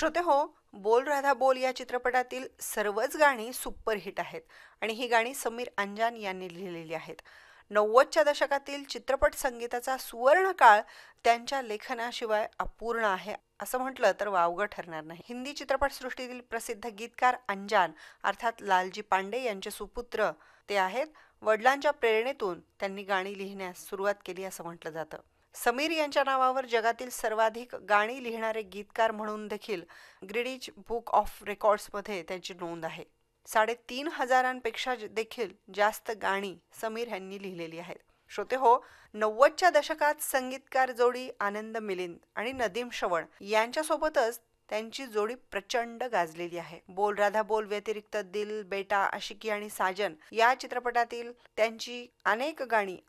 श्रोते हो, बोल राधा बोल या चित्रपटातील सर्वच गाणी सुपरहिट आहेत आणि ही गाणी समीर अंजान यांनी लिहिलेली आहेत. 90च्या दशकातील चित्रपट संगीताचा सुवर्ण काळ त्यांच्या लेखनाशिवाय अपूर्ण आहे असं म्हटलं तर वावगं ठरणार नाही. हिंदी चित्रपटसृष्टीतील प्रसिद्ध गीतकार अंजान अर्थात लालजी पांडे यांचे सुपुत्र ते आहेत. वडिलांच्या प्रेरणेतून त्यांनी गाणी लिहिण्यास सुरुवात केली असं म्हटलं जातं. समीर यांच्या नावावर जगातील सर्वाधिक गाणी लिहिणारे गीतकार म्हणून देखील ग्रीनिच बुक ऑफ रेकॉर्ड्समध्ये त्याची नोंद आहे. 3,500पेक्षा देखील जास्त गाणी समीर यांनी लिहिलेली आहेत. श्रोते हो, 90च्या दशकात संगीतकार जोडी आनंद मिलिंद आणि नदीम श्रवण यांच्यासोबतच त्यांची जोडी प्रचंड गाजलेली आहे. बोल राधा बोल व्यतिरिक्त दिल, बेटा, आशिकी आणि साजन या चित्रपटातील त्यांची अनेक गाणी